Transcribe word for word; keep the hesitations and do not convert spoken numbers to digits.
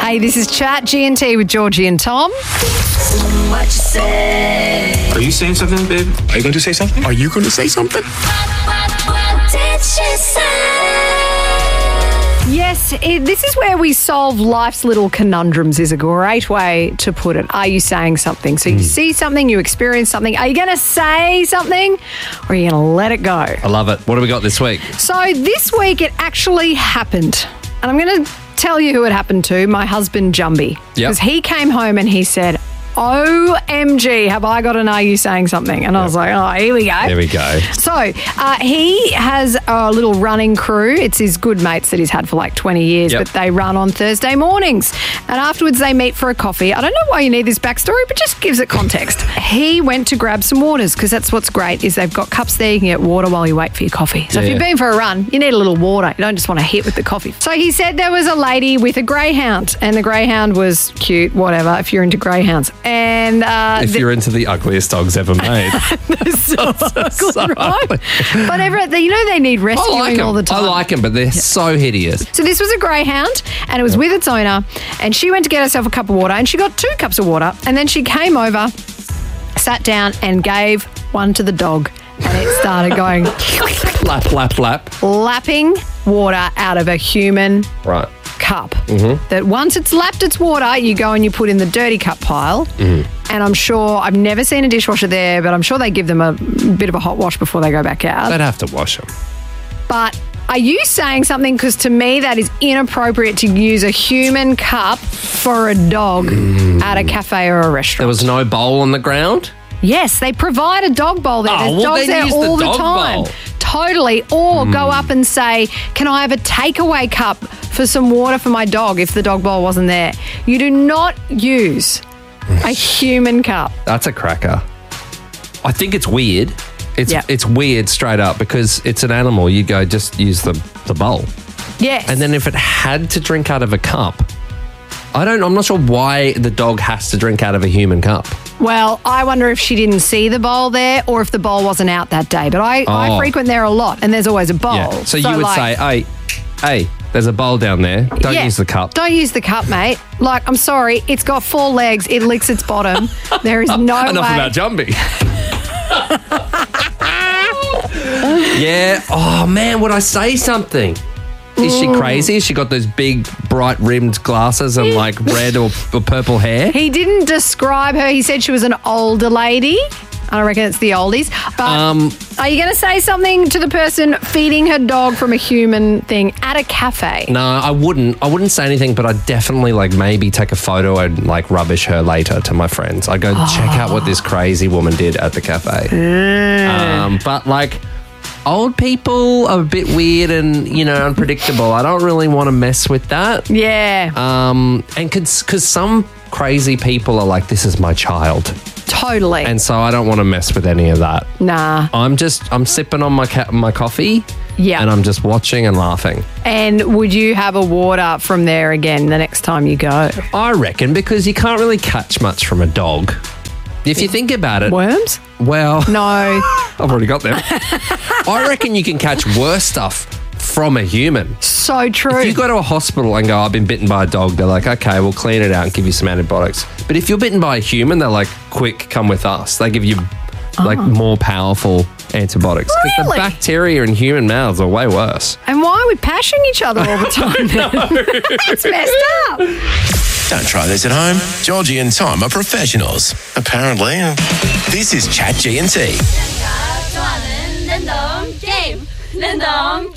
Hey, this is Chat G and T with Georgie and Tom. What you say? Are you saying something, babe? Are you going to say something? Are you going to say something? What did she say? Yes, it, this is where we solve life's little conundrums is a great way to put it. Are you saying something? So you see something, you experience something. Are you going to say something or are you going to let it go? I love it. What do we got this week? So this week it actually happened. And I'm going to tell you who it happened to, my husband Jumby. Yep. Because he came home and he said, O M G, have I got an Are You Saying Something? And I was like, oh, here we go. There we go. So uh, he has a little running crew. It's his good mates that he's had for like twenty years, Yep. but they run on Thursday mornings. And afterwards they meet for a coffee. I don't know why you need this backstory, but just gives it context. He went to grab some waters because that's what's great is they've got cups there. You can get water while you wait for your coffee. So if Yeah. you've been for a run, you need a little water. You don't just want to hit with the coffee. So he said there was a lady with a greyhound and the greyhound was cute, whatever, if you're into greyhounds. And uh, If the- you're into the ugliest dogs ever made. so ugly, so right? But every, you know they need I rescuing like all the them. I time. like them, but they're so hideous. So this was a greyhound and it was with its owner and she went to get herself a cup of water and she got two cups of water and then she came over, sat down and gave one to the dog and it started going Lap, lap, lap. lapping water out of a human Right. cup. That once it's lapped its water, you go and you put in the dirty cup pile. And I'm sure, I've never seen a dishwasher there, but I'm sure they give them a bit of a hot wash before they go back out. They'd have to wash them. But are you saying something? Because to me, that is inappropriate to use a human cup for a dog at a cafe or a restaurant. There was no bowl on the ground? Yes, they provide a dog bowl there. Oh, There's well, dogs then there use the all the, dog time. bowl. Totally. Or go up and say, can I have a takeaway cup for some water for my dog if the dog bowl wasn't there? You do not use a human cup. That's a cracker. I think it's weird. It's Yeah. it's weird straight up because it's an animal. You go, just use the, the bowl. Yes. And then if it had to drink out of a cup, I don't, I'm not sure why the dog has to drink out of a human cup. Well, I wonder if she didn't see the bowl there or if the bowl wasn't out that day. But I, I Oh. frequent there a lot and there's always a bowl. Yeah. So, you would like, say, hey, hey, there's a bowl down there. Don't yeah, use the cup. Don't use the cup, mate. Like, I'm sorry, it's got four legs. It licks its bottom. There is no Enough way. about Jumpy. Yeah. Oh, man, would I say something? Is she crazy? Has she got those big, bright rimmed glasses and like red or, or purple hair? He didn't describe her. He said she was an older lady. I reckon it's the oldies. But Um, are you going to say something to the person feeding her dog from a human thing at a cafe? No, I wouldn't. I wouldn't say anything, but I'd definitely like maybe take a photo and like rubbish her later to my friends. I'd go check out what this crazy woman did at the cafe. Um, but like old people are a bit weird and, you know, unpredictable. I don't really want to mess with that. Yeah, Um, and because some crazy people are like, this is my child. totally. And so I don't want to mess with any of that. nah. I'm just, I'm sipping on my ca- my coffee. Yeah. And I'm just watching and laughing. And would you have a water from there again the next time you go? I reckon because you can't really catch much from a dog. If you think about it, Worms? well, No. I've already got them. I reckon you can catch worse stuff from a human. So true. If you go to a hospital and go, I've been bitten by a dog, they're like, okay, we'll clean it out and give you some antibiotics. But if you're bitten by a human, they're like, quick, come with us. They give you like more powerful antibiotics. 'Cause Really? the bacteria in human mouths are way worse. And why are we pashing each other all the time then? That's messed up. Don't try this at home. Georgie and Tom are professionals, apparently. This is Chat G and T. 좋아하는 랜덤 게임. 랜덤